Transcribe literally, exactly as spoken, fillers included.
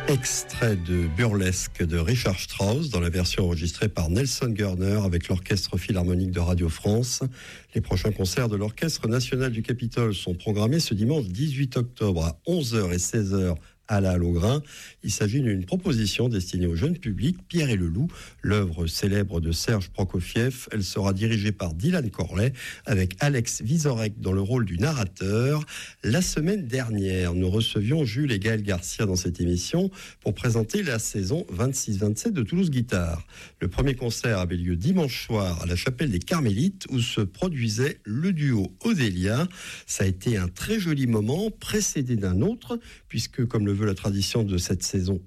Extrait de Burlesque de Richard Strauss dans la version enregistrée par Nelson Gurner avec l'Orchestre Philharmonique de Radio France. Les prochains concerts de l'Orchestre National du Capitole sont programmés ce dimanche dix-huit octobre à onze heures et seize heures à la Halle au Grain. Il s'agit d'une proposition destinée au jeune public. Pierre et le Loup, l'œuvre célèbre de Serge Prokofiev. Elle sera dirigée par Dylan Corley avec Alex Vizorek dans le rôle du narrateur. La semaine dernière, nous recevions Jules et Gaël Garcia dans cette émission pour présenter la saison vingt-six vingt-sept de Toulouse Guitare. Le premier concert avait lieu dimanche soir à la chapelle des Carmélites où se produisait le duo Odélia. Ça a été un très joli moment précédé d'un autre puisque, comme le veut la tradition de cette saison,